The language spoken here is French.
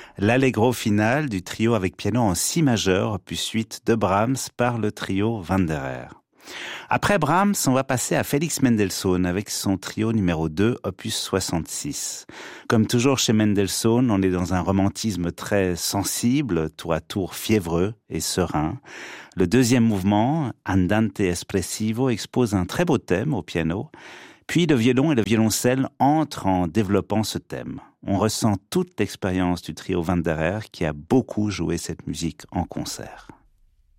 l'allegro final du trio avec piano en si majeur, opus 8 de Brahms par le trio Wanderer. Après Brahms, on va passer à Félix Mendelssohn avec son trio numéro 2, opus 66. Comme toujours chez Mendelssohn, on est dans un romantisme très sensible, tour à tour fiévreux et serein. Le deuxième mouvement, Andante espressivo, expose un très beau thème au piano. Puis le violon et le violoncelle entrent en développant ce thème. On ressent toute l'expérience du trio Wanderer qui a beaucoup joué cette musique en concert.